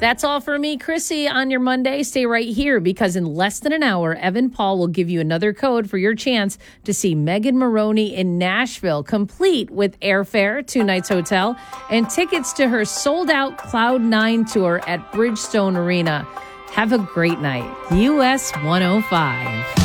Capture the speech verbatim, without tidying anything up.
That's all for me, Chrissy, on your Monday. Stay right here because in less than an hour, Evan Paul will give you another code for your chance to see Megan Maroney in Nashville, complete with airfare, two nights hotel, and tickets to her sold-out Cloud nine tour at Bridgestone Arena. Have a great night. U S one oh five.